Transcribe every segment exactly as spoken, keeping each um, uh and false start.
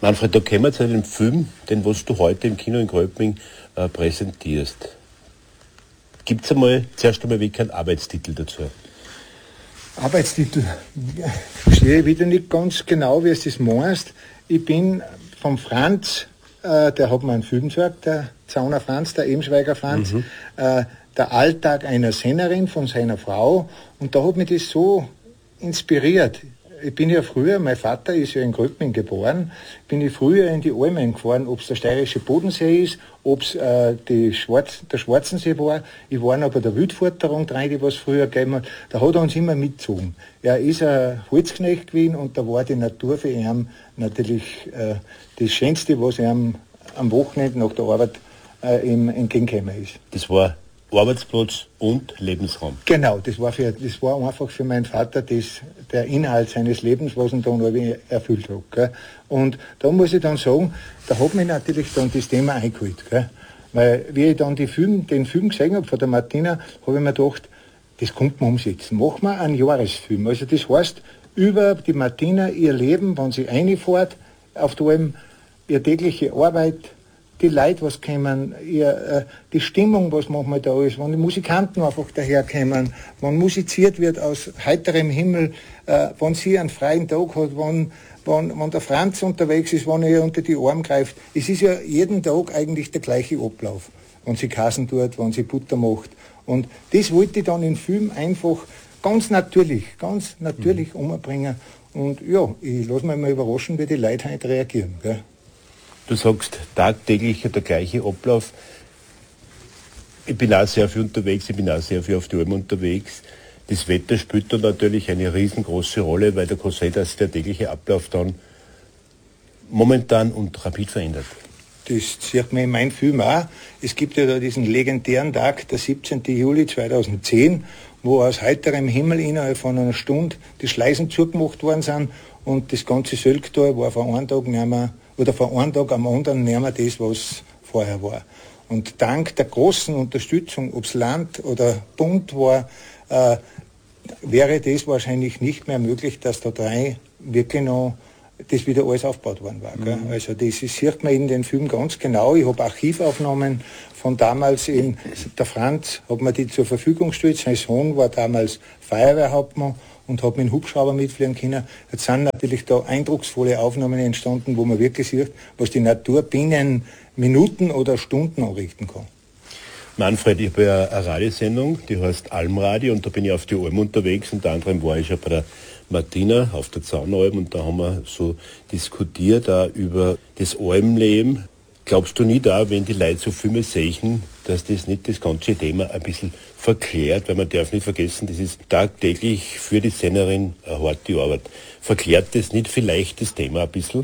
Manfred, da kommen wir zu einem Film, den was du heute im Kino in Gröbming äh, präsentierst. Gibt es einmal zuerst einmal wirklich einen Arbeitstitel dazu? Arbeitstitel? Ich verstehe wieder nicht ganz genau, wie es das meinst. Ich bin vom Franz, äh, der hat mir einen Film gesagt, der Zauner Franz, der Ebenschweiger Franz, mhm. äh, der Alltag einer Sennerin von seiner Frau. Und da hat mich das so inspiriert. Ich bin ja früher, mein Vater ist ja in Gröbming geboren, bin ich früher in die Almen gefahren, ob es der steirische Bodensee ist, ob es äh, die Schwarz, der Schwarzensee war. Ich war noch bei der Wildfurterung dran, die was früher gegeben hat. Da hat er uns immer mitgezogen. Er ist ein Holzknecht gewesen und da war die Natur für ihn natürlich äh, das Schönste, was ihm am Wochenende nach der Arbeit äh, ihm entgegengekommen ist. Das war Arbeitsplatz und Lebensraum. Genau, das war, für, das war einfach für meinen Vater das, der Inhalt seines Lebens, was ihn dann erfüllt hat. Gell? Und da muss ich dann sagen, da hat mich natürlich dann das Thema eingeholt. Gell? Weil, wie ich dann die Film, den Film gesehen habe von der Martina, habe ich mir gedacht, das kommt man umsetzen. Machen wir einen Jahresfilm. Also das heißt, über die Martina, ihr Leben, wenn sie reinfährt, auf dem, ihre tägliche Arbeit, die Leute, was kommen, ihr, äh, die Stimmung, was manchmal da ist, wenn die Musikanten einfach daherkommen, wenn musiziert wird aus heiterem Himmel, äh, wenn sie einen freien Tag hat, wenn, wenn, wenn der Franz unterwegs ist, wenn er ihr unter die Arme greift. Es ist ja jeden Tag eigentlich der gleiche Ablauf, wenn sie Kasen tut, wenn sie Butter macht. Und das wollte ich dann im Film einfach ganz natürlich, ganz natürlich mhm. umbringen. Und ja, ich lasse mich mal überraschen, wie die Leute heute reagieren. Gell? Du sagst, tagtäglich der gleiche Ablauf. Ich bin auch sehr viel unterwegs, ich bin auch sehr viel auf die Alm unterwegs. Das Wetter spielt da natürlich eine riesengroße Rolle, weil da kann sein, dass der tägliche Ablauf dann momentan und rapid verändert. Das sieht man in meinem Film auch. Es gibt ja da diesen legendären Tag, der siebzehnten Juli zweitausendzehn, wo aus heiterem Himmel innerhalb von einer Stunde die Schleisen zugemacht worden sind und das ganze Sölktal war von einem Tag nicht mehr, oder von einem Tag am anderen nicht mehr das, was vorher war. Und dank der großen Unterstützung, ob es Land oder Bund war, äh, wäre das wahrscheinlich nicht mehr möglich, dass da drei wirklich noch das wieder alles aufgebaut worden war. Gell? Mhm. Also das ist, sieht man in den Film ganz genau. Ich habe Archivaufnahmen von damals eben, der Franz hat mir die zur Verfügung gestellt, sein Sohn war damals Feuerwehrhauptmann und hat mit dem Hubschrauber mitfliegen können. Jetzt sind natürlich da eindrucksvolle Aufnahmen entstanden, wo man wirklich sieht, was die Natur binnen Minuten oder Stunden anrichten kann. Manfred, ich habe ja eine Radiosendung, die heißt Almradio, und da bin ich auf die Alm unterwegs. Unter anderem war ich ja bei der Martina auf der Zaunalm und da haben wir so diskutiert auch über das Almleben. Glaubst du nicht auch, wenn die Leute so Filme sehen, dass das nicht das ganze Thema ein bisschen verklärt, weil man darf nicht vergessen, das ist tagtäglich für die Sennerin eine harte Arbeit. Verklärt das nicht vielleicht das Thema ein bisschen?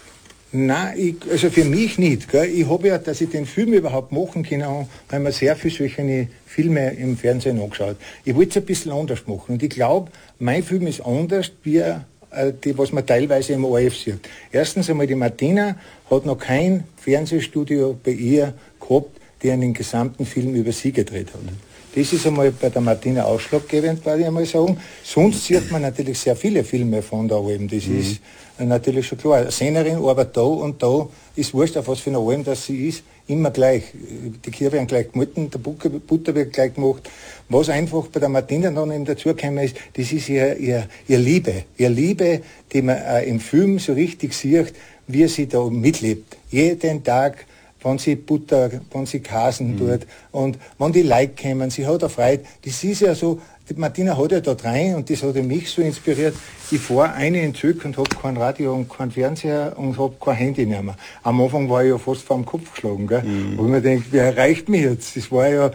Nein, ich, also für mich nicht. Gell. Ich habe ja, dass ich den Film überhaupt machen kann, habe mir sehr viele solche Filme im Fernsehen angeschaut. Ich wollte es ein bisschen anders machen und ich glaube, mein Film ist anders, wie äh, die, was man teilweise im O R F sieht. Erstens einmal, die Martina hat noch kein Fernsehstudio bei ihr gehabt, die einen gesamten Film über sie gedreht hat. Das ist einmal bei der Martina ausschlaggebend, würde ich einmal sagen. Sonst sieht man natürlich sehr viele Filme von da oben. Das mhm. ist natürlich schon klar. Eine Sennerin arbeitet da und da, ist wurscht, auf was für eine Alm das sie ist, immer gleich. Die Kühe werden gleich gemolken, der Butter wird gleich gemacht. Was einfach bei der Martina dann eben dazugekommen ist, das ist ihr, ihr, ihr Liebe. Ihr Liebe, die man äh, im Film so richtig sieht, wie sie da mitlebt. Jeden Tag, wenn sie Butter, wenn sie Kasen mhm. tut und wenn die Leute kommen, sie hat auch Freude. Das ist ja so, die Martina hat ja da rein und das hat ja mich so inspiriert. Ich fahre eine in Zug und habe kein Radio und kein Fernseher und habe kein Handy mehr. Am Anfang war ich ja fast vor dem Kopf geschlagen, gell? Mhm. Wo ich mir denke, wer erreicht mich jetzt? Das war ja,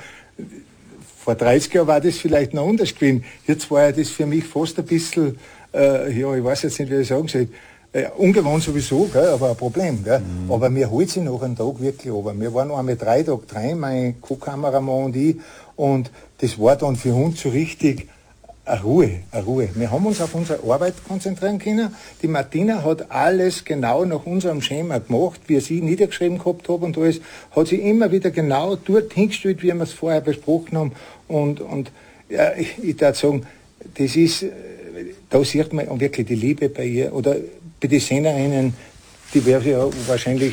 vor dreißig Jahren war das vielleicht noch anders gewesen. Jetzt war ja das für mich fast ein bisschen, äh, ja, ich weiß jetzt nicht, wie ich sagen soll, Äh, ungewohnt sowieso, gell, aber ein Problem. Gell. Mhm. Aber mir holt sie noch einen Tag wirklich runter. Wir waren noch einmal drei Tage drin, mein Co-Kameramann und ich, und das war dann für uns so richtig eine Ruhe, eine Ruhe. Wir haben uns auf unsere Arbeit konzentrieren können. Die Martina hat alles genau nach unserem Schema gemacht, wie sie niedergeschrieben gehabt hat und alles, hat sie immer wieder genau dort hingestellt, wie wir es vorher besprochen haben. Und, und ja, ich, ich darf sagen, das ist, da sieht man wirklich die Liebe bei ihr, oder bei den Sennerinnen, die werden ja wahrscheinlich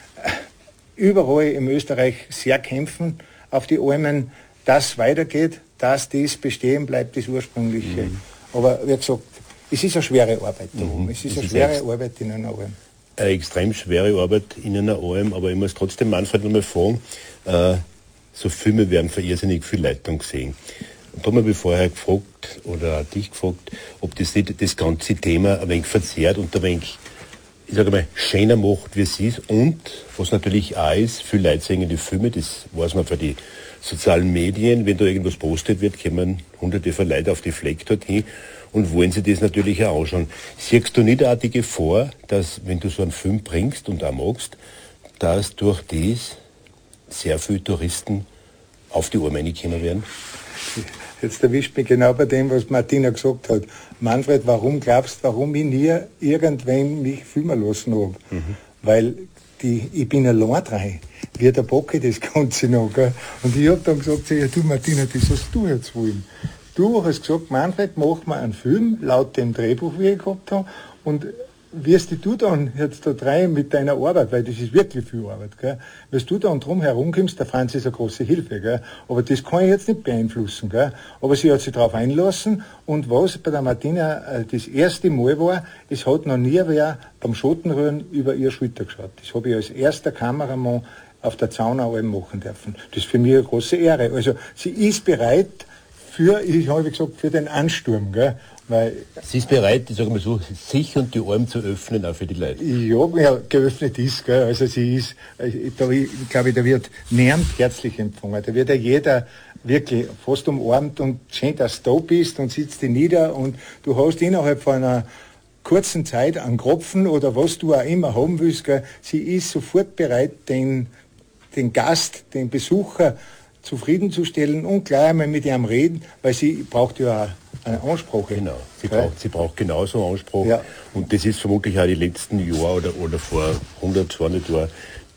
überall in Österreich sehr kämpfen auf die Almen, dass weitergeht, dass das bestehen bleibt, das Ursprüngliche. Mhm. Aber wie gesagt, es ist eine schwere Arbeit da oben. Mhm. Es ist es eine ist schwere Arbeit in einer Alm. Eine extrem schwere Arbeit in einer Alm, aber ich muss trotzdem Manfred noch mal fragen, äh, so Filme werden für irrsinnig viel Leute gesehen. Und da habe ich vorher gefragt, oder dich gefragt, ob das nicht das ganze Thema ein wenig verzerrt und ein wenig, ich sage mal, schöner macht, wie es ist. Und, was natürlich auch ist, viele Leute sehen die Filme, das weiß man für die sozialen Medien, wenn da irgendwas postet wird, kommen hunderte von Leuten auf die Fleck dorthin und wollen sich das natürlich auch anschauen. Siehst du nicht auch die Gefahr, dass, wenn du so einen Film bringst und auch magst, dass durch das sehr viele Touristen auf die Alm reinkommen werden? Jetzt erwischt mich genau bei dem, was Martina gesagt hat. Manfred, warum glaubst du, warum ich nie irgendwann mich filmen lassen habe? Mhm. Weil die, ich bin allein dran. Wie der Bocke das Ganze noch. Gell? Und ich habe dann gesagt, ja, du Martina, das hast du jetzt wollen. Du hast gesagt, Manfred, mach mal einen Film, laut dem Drehbuch, wie ich gehabt habe. Und wirst du dann jetzt da rein mit deiner Arbeit, weil das ist wirklich viel Arbeit, gell? Wirst du dann drum herumkommst, der Franz ist eine große Hilfe, gell? Aber das kann ich jetzt nicht beeinflussen, gell? Aber sie hat sich darauf einlassen und was bei der Martina das erste Mal war, es hat noch nie wer beim Schottenrühren über ihre Schulter geschaut. Das habe ich als erster Kameramann auf der Zaunaualm machen dürfen. Das ist für mich eine große Ehre. Also sie ist bereit für, ich habe gesagt, für den Ansturm, gell? Weil, sie ist bereit, ich sage mal so, sich und die Arme zu öffnen, auch für die Leute. Ja, ja, geöffnet ist, gell. Also sie ist, da, ich glaube, da wird nähernd herzlich empfangen. Da wird ja jeder wirklich fast umarmt und schön, dass du da bist und sitzt dich nieder und du hast innerhalb von einer kurzen Zeit einen Kropfen oder was du auch immer haben willst, gell. Sie ist sofort bereit, den, den Gast, den Besucher zufriedenzustellen und gleich einmal mit ihm reden, weil sie braucht ja auch eine Ansprache. Genau, sie braucht, sie braucht genauso Anspruch. Ja. Und das ist vermutlich auch die letzten Jahre oder, oder vor hundert, zweihundert Jahren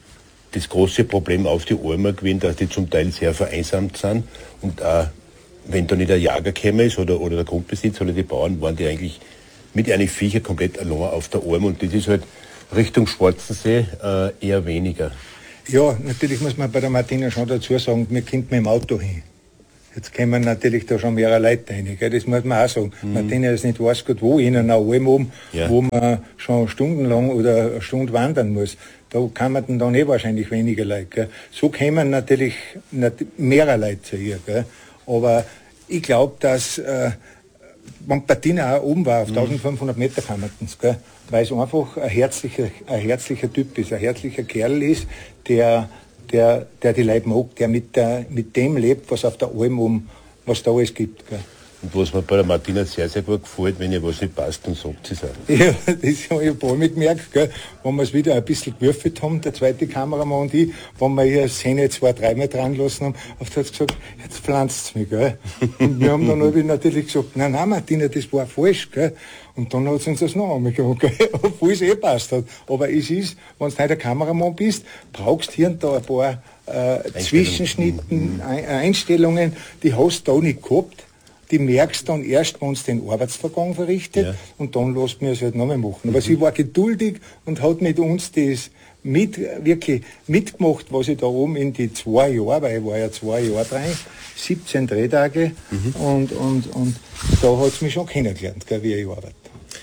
das große Problem auf die Almen gewesen, dass die zum Teil sehr vereinsamt sind. Und auch, wenn da nicht der Jäger gekommen ist oder, oder der Grundbesitzer oder die Bauern, waren die eigentlich mit ihren Viecher komplett allein auf der Alm. Und das ist halt Richtung Schwarzensee äh, eher weniger. Ja, natürlich muss man bei der Martina schon dazu sagen, wir kommen mit dem Auto hin. Jetzt kommen natürlich da schon mehrere Leute rein, gell? Das muss man auch sagen. Mhm. Martina ist nicht weiß gut wo, in einer Alm oben, ja, wo man schon stundenlang oder eine Stunde wandern muss. Da kann man dann eh wahrscheinlich weniger Leute. Gell? So kommen natürlich mehrere Leute zu ihr. Gell? Aber ich glaube, dass äh, wenn Martina auch oben war, auf mhm. eintausendfünfhundert Meter kann man das, gell? Weil es einfach ein herzlicher, ein herzlicher Typ ist, ein herzlicher Kerl ist, der, der, der die Leute mag, der mit, der mit dem lebt, was auf der Alm um, was da alles gibt. Gell? Und was mir bei der Martina sehr, sehr gut gefällt, wenn ihr was nicht passt, dann sagt sie es auch. Ja, das habe ich ein paar Mal gemerkt, gell? Wenn wir es wieder ein bisschen gewürfelt haben, der zweite Kameramann und ich, wenn wir hier Szene zwei, dreimal dran lassen haben, oft hat sie gesagt, jetzt pflanzt es mich, gell? Und wir haben dann natürlich gesagt, nein, nein, Martina, das war falsch, gell? Und dann hat sie uns das noch angehört, gell? Obwohl es eh passt hat. Aber es ist, wenn du nicht der Kameramann bist, brauchst du hier und da ein paar äh, Zwischenschnitten, mhm. Einstellungen, die hast du da nicht gehabt. Die merkst dann erst, wenn es den Arbeitsvergang verrichtet, ja, und dann lässt mir es halt nochmal machen. Aber mhm. sie war geduldig und hat mit uns das mit, wirklich mitgemacht, was ich da oben in die zwei Jahre, weil ich war ja zwei Jahre dran, siebzehn Drehtage, mhm. und, und, und da hat sie mich schon kennengelernt, gell, wie ich arbeite.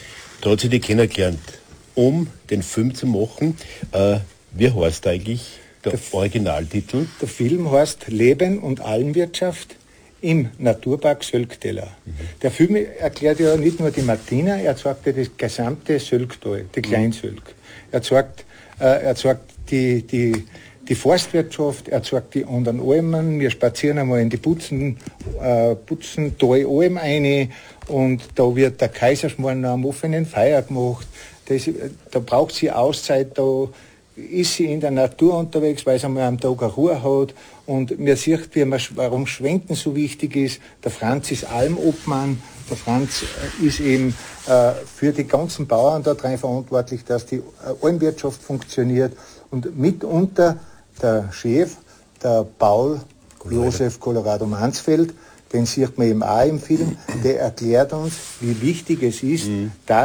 Da hat sie dich kennengelernt, um den Film zu machen. Äh, wie heißt eigentlich der, der Originaltitel? Der Film heißt Leben und Almwirtschaft im Naturpark Sölkteller. Mhm. Der Film erklärt ja nicht nur die Martina, er zeigt ja das gesamte Sölktal, die Kleinsölk. Er zeigt, äh, er zeigt die, die, die Forstwirtschaft, er zeigt die anderen Almen. Wir spazieren einmal in die Putzen, äh, Putzental-Alm rein und da wird der Kaiserschmarrn am offenen Feuer gemacht. Das, da braucht sie Auszeit, da ist sie in der Natur unterwegs, weil sie einmal am Tag eine Ruhe hat. Und man sieht, wie man, warum Schwenken so wichtig ist. Der Franz ist Almobmann. Der Franz ist eben äh, für die ganzen Bauern da drin verantwortlich, dass die Almwirtschaft funktioniert. Und mitunter der Chef, der Paul Colorado. Josef Colorado Mansfeld, den sieht man eben auch im Film, der erklärt uns, wie wichtig es ist, mhm. dass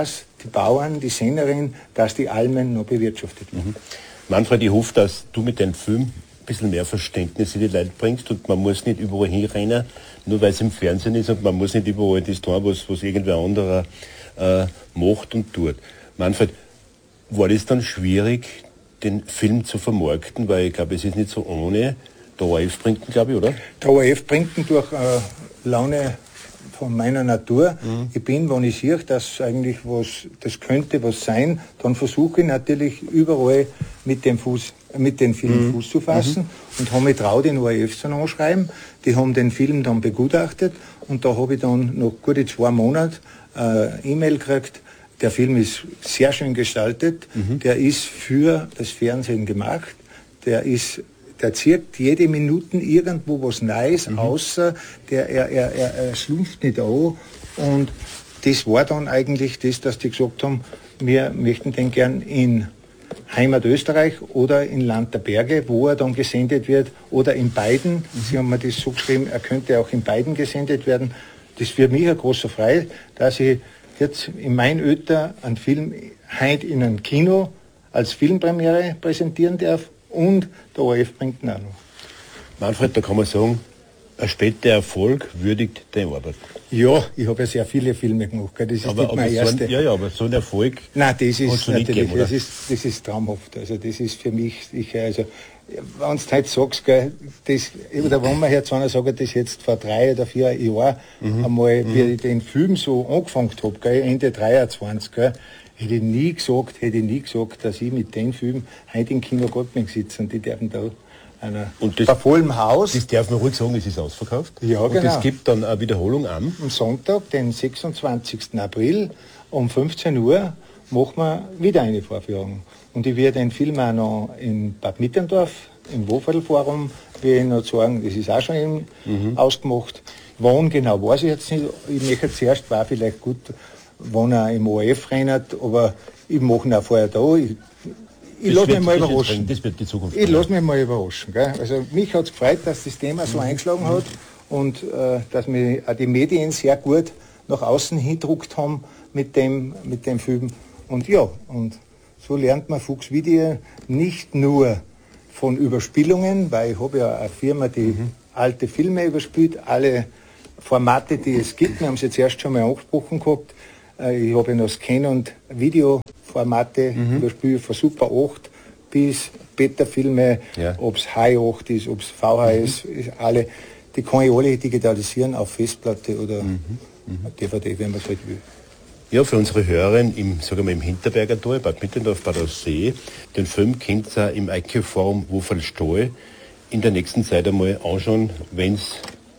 die Bauern, die Sennerin, dass die Almen noch bewirtschaftet werden. Mhm. Manfred, ich hoffe, dass du mit deinem Film ein bisschen mehr Verständnis in die Leute bringst und man muss nicht überall hinrennen, nur weil es im Fernsehen ist, und man muss nicht überall das tun, was, was irgendwer anderer äh, macht und tut. Manfred, war das dann schwierig, den Film zu vermarkten, weil ich glaube, es ist nicht so ohne. Der O R F bringt ihn, glaube ich, oder? Der O R F bringt ihn durch äh, Laune von meiner Natur. Mhm. Ich bin, wenn ich sehe, dass eigentlich was, das könnte was sein, dann versuche ich natürlich überall mit dem Fuß, mit den Film mhm. Fuß zu fassen, mhm. und habe mich traut, den O R F zu anschreiben. Die haben den Film dann begutachtet und da habe ich dann noch gute zwei Monate äh, E-Mail gekriegt. Der Film ist sehr schön gestaltet, mhm. der ist für das Fernsehen gemacht, der ist Der zieht jede Minute irgendwo was Neues, mhm. außer der, er, er, er, er schlumpft nicht an. Und das war dann eigentlich das, dass die gesagt haben, wir möchten den gern in Heimat Österreich oder in Land der Berge, wo er dann gesendet wird, oder in beiden. Mhm. Sie haben mir das so geschrieben, er könnte auch in beiden gesendet werden. Das ist für mich eine große Freude, dass ich jetzt in mein Öter einen Film heute in einem Kino als Filmpremiere präsentieren darf. Und der O R F bringt ihn auch noch. Manfred, da kann man sagen, ein später Erfolg würdigt deine Arbeit. Ja, ich habe ja sehr viele Filme gemacht. Das ist aber, nicht mein so erster. Ja, ja, aber so ein Erfolg. Nein, das ist natürlich, gegeben, das ist, das ist traumhaft. Also das ist für mich sicher, also wenn du heute sagst, gell, das, oder wenn man jetzt einer sagt, das jetzt vor drei oder vier Jahren mhm. einmal, wie mhm. ich den Film so angefangen habe, gell, Ende dreiundzwanzig, gell, hätte ich nie gesagt, hätte ich nie gesagt, dass ich mit dem Film heute im Kino Gottming sitze und die dürfen da einer und das, bei vollem Haus. Das darf man ruhig sagen, es ist ausverkauft. Ja, und genau. Es gibt dann eine Wiederholung am Am Sonntag, den sechsundzwanzigsten April um fünfzehn Uhr machen wir wieder eine Vorführung. Und ich werde den Film auch noch in Bad Mitterndorf, im Woferl-Forum, will ich noch sagen, das ist auch schon eben mhm. ausgemacht. Wann genau, weiß ich jetzt nicht. Ich möchte zuerst, war vielleicht gut, wann er im O R F rennt, aber ich mache ihn auch vorher da. Ich, ich lasse mich mal überraschen. Das wird die Zukunft. Ich lasse mich mal überraschen. Gell? Also mich hat es gefreut, dass das Thema so mhm. eingeschlagen hat und äh, dass mir auch die Medien sehr gut nach außen hindruckt haben mit dem, mit dem Film. Und ja, und so lernt man Fuchs Video nicht nur von Überspielungen, weil ich habe ja eine Firma, die mhm. alte Filme überspielt, alle Formate, die es gibt. Wir haben es jetzt erst schon mal angesprochen gehabt. Ich habe ja noch Scan- und Videoformate mhm. überspielt, von Super acht bis Beta-Filme, ja. ob es H acht ist, ob es V H S mhm. ist, alle. Die kann ich alle digitalisieren auf Festplatte oder mhm. Mhm. D V D, wenn man es halt will. Ja, für unsere Hörer im, sagen wir, im Hinterberger Tor, Bad Mitterndorf, Bad Aussee, den Film könnt ihr im I Q-Forum Woferl-Stall in der nächsten Zeit einmal anschauen, wenn es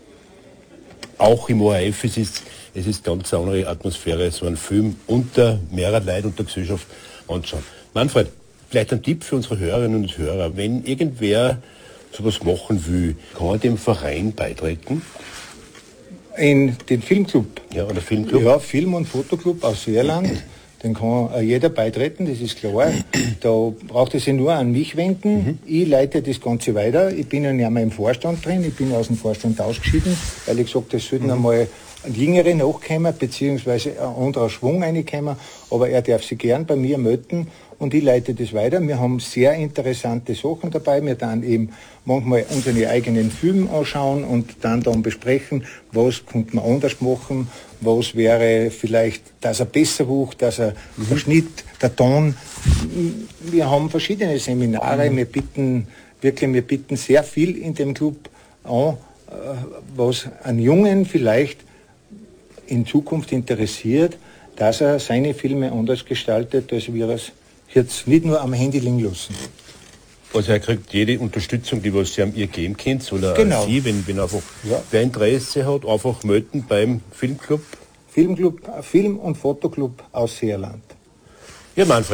auch im O R F ist, ist, es ist ganz eine andere Atmosphäre, so einen Film unter mehreren Leuten und der Gesellschaft anzuschauen. Manfred, vielleicht ein Tipp für unsere Hörerinnen und Hörer, wenn irgendwer sowas machen will, kann er dem Verein beitreten? In den Filmclub. Ja, oder Filmclub? Ja, Film- und Fotoclub aus Irland. Den kann äh, jeder beitreten, das ist klar. Da braucht es sich nur an mich wenden. Mhm. Ich leite das Ganze weiter. Ich bin ja nicht mehr im Vorstand drin. Ich bin aus dem Vorstand ausgeschieden, weil ich gesagt habe, es sollten mhm. einmal Jüngere nachkommen, beziehungsweise ein anderer Schwung reinkommen. Aber er darf sich gern bei mir melden und ich leite das weiter. Wir haben sehr interessante Sachen dabei. Wir dann eben manchmal unsere eigenen Filme anschauen und dann dann besprechen, was könnte man anders machen, was wäre vielleicht, dass er besser wucht, dass er mhm. der Schnitt, der Ton. Wir haben verschiedene Seminare. Mhm. Wir bitten wirklich, wir bitten sehr viel in dem Club an, was einen Jungen vielleicht in Zukunft interessiert, dass er seine Filme anders gestaltet, als wir es jetzt nicht nur am Handy liegen lassen. Also er kriegt jede Unterstützung, die was Sie am ihr geben könnt, oder genau. Sie, wenn, wenn einfach ja. wer Interesse hat, einfach melden beim Filmclub. Filmclub, Film- und Fotoclub aus Seerland. Ja, Manfred,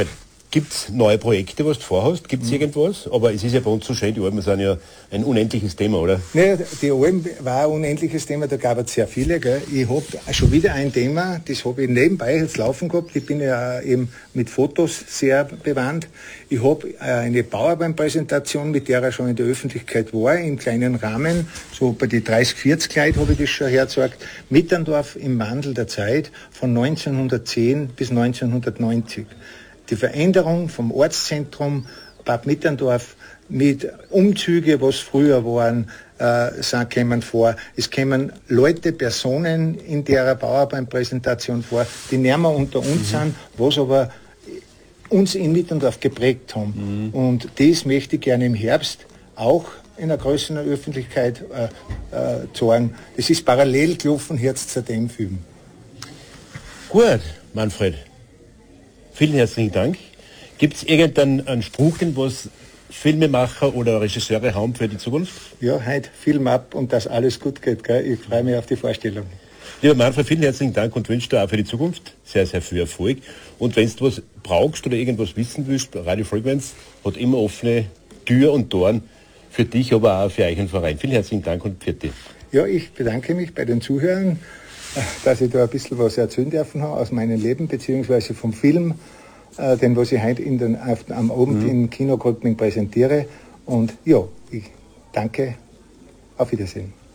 Gibt es neue Projekte, was du vorhast? Gibt es mhm. irgendwas? Aber es ist ja bei uns so schön, die Alpen sind ja ein unendliches Thema, oder? Naja, die Alpen war ein unendliches Thema, da gab es sehr viele. Gell. Ich habe schon wieder ein Thema, das habe ich nebenbei jetzt laufen gehabt. Ich bin ja eben mit Fotos sehr bewandt. Ich habe eine PowerPoint-Präsentation, mit der er schon in der Öffentlichkeit war, im kleinen Rahmen, so bei die dreißig vierzig Leute habe ich das schon hergezeigt. Mitterndorf im Wandel der Zeit von neunzehnhundertzehn bis neunzehnhundertneunzig. Die Veränderung vom Ortszentrum Bad Mitterndorf mit Umzüge, was früher waren, äh, sind, kämen vor. Es kämen Leute, Personen in der PowerPoint-Präsentation vor, die näher unter uns mhm. sind, was aber uns in Mitterndorf geprägt haben. Mhm. Und das möchte ich gerne im Herbst auch in einer größeren Öffentlichkeit äh, äh, zeigen. Das ist parallel gelaufen jetzt zu dem Film. Gut, Manfred. Vielen herzlichen Dank. Gibt es irgendeinen Spruch, den was Filmemacher oder Regisseure haben für die Zukunft? Ja, heute Film ab und dass alles gut geht. Gell? Ich freue mich auf die Vorstellung. Lieber Manfred, vielen herzlichen Dank und wünsche dir auch für die Zukunft sehr, sehr viel Erfolg. Und wenn du was brauchst oder irgendwas wissen willst, Radio Frequenz hat immer offene Tür und Toren für dich, aber auch für euch und Verein. Vielen herzlichen Dank und für dich. Ja, ich bedanke mich bei den Zuhörern, dass ich da ein bisschen was erzählen dürfen habe aus meinem Leben, beziehungsweise vom Film, äh, den was ich heute in den, auf, am Abend mhm. im Kino Goldming präsentiere. Und ja, ich danke, auf Wiedersehen.